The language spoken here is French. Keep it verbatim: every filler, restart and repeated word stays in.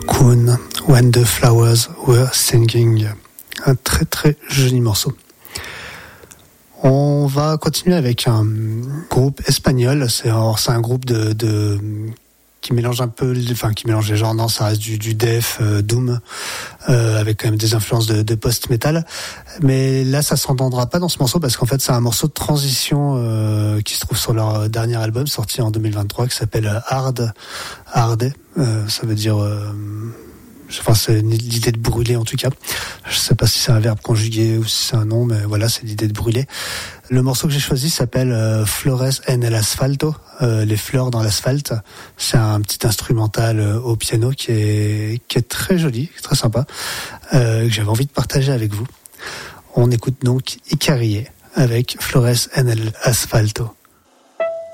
Kuhn, When the Flowers Were Singing. Un très très joli morceau. On va continuer avec un groupe espagnol. C'est, alors, c'est un groupe de, de qui mélange un peu, enfin qui mélange les genres. Non, ça reste du, du death, euh, doom, euh, avec quand même des influences de, de post-metal. Mais là, ça s'entendra pas dans ce morceau parce qu'en fait, c'est un morceau de transition euh, qui se trouve sur leur dernier album sorti en deux mille vingt-trois qui s'appelle Hard, Hard. Euh, ça veut dire euh, Enfin, c'est l'idée de brûler en tout cas. Je sais pas si c'est un verbe conjugué ou si c'est un nom, mais voilà, c'est l'idée de brûler. Le morceau que j'ai choisi s'appelle euh, Flores en el asfalto, euh, les fleurs dans l'asphalte. C'est un petit instrumental euh, au piano qui est qui est très joli, très sympa, euh, que j'avais envie de partager avec vous. On écoute donc Icarie avec Flores en el asfalto.